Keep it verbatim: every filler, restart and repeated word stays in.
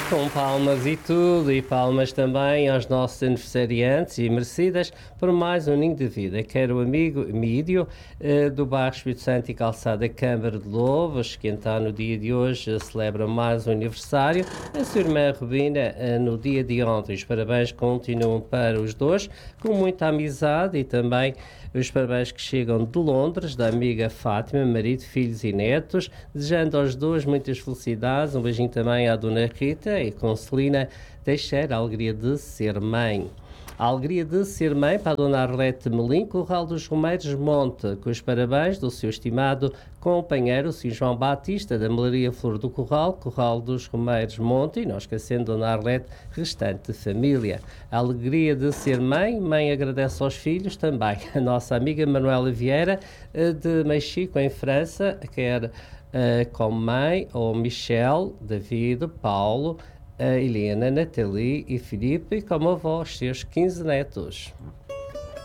Com palmas e tudo, e palmas também aos nossos aniversariantes e merecidas por mais um Ninho de Vida. Quero o amigo Mídio, eh, do bairro Espírito Santo e Calçada Câmara de Lobos, que então no dia de hoje eh, celebra mais um aniversário. A sua irmã Rubina, eh, no dia de ontem. Os parabéns continuam para os dois, com muita amizade, e também os parabéns que chegam de Londres, da amiga Fátima, marido, filhos e netos, desejando aos dois muitas felicidades. Um beijinho também à dona Rita e com Celina Teixeira, a alegria de ser mãe. A alegria de ser mãe para a dona Arlete Melim, Corral dos Romeiros Monte, com os parabéns do seu estimado companheiro, o senhor João Batista, da Melaria Flor do Corral, Corral dos Romeiros Monte, e não esquecendo dona Arlete, restante família. A alegria de ser mãe, mãe agradece aos filhos também. A nossa amiga Manuela Vieira, de Mexico, em França, quer uh, com mãe, ou Michel, David, Paulo, a Helena, Nathalie e Filipe, e como avó, os seus quinze netos.